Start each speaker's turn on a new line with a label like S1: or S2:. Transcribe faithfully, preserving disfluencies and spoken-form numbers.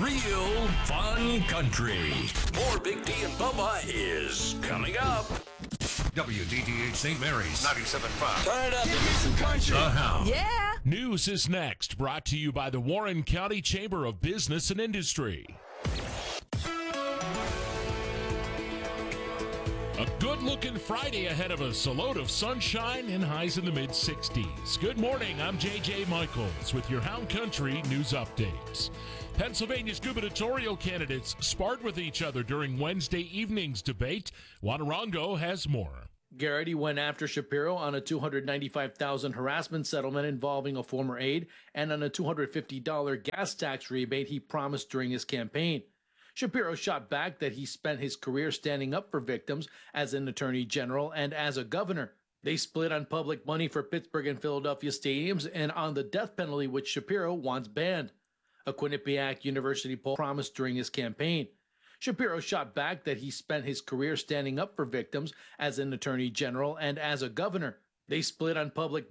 S1: real fun country. More Big D and Bubba is coming up.
S2: W D T H Saint Mary's ninety-seven point five.
S1: Turn it up. Give me some country.
S2: The Hound.
S3: Yeah.
S4: News is next, brought to you by the Warren County Chamber of Business and Industry. A good-looking Friday ahead of us, a load of sunshine and highs in the mid-sixties. Good morning, I'm J J Michaels with your Hound Country news updates. Pennsylvania's gubernatorial candidates sparred with each other during Wednesday evening's debate. Wadarongo has more.
S5: Garrity went after Shapiro on a two hundred ninety-five thousand dollars harassment settlement involving a former aide and on a two hundred fifty dollars gas tax rebate he promised during his campaign. Shapiro shot back that he spent his career standing up for victims as an attorney general and as a governor. They split on public money for Pittsburgh and Philadelphia stadiums and on the death penalty, which Shapiro wants banned. A Quinnipiac University poll promised during his campaign. Shapiro shot back that he spent his career standing up for victims as an attorney general and as a governor. They split on public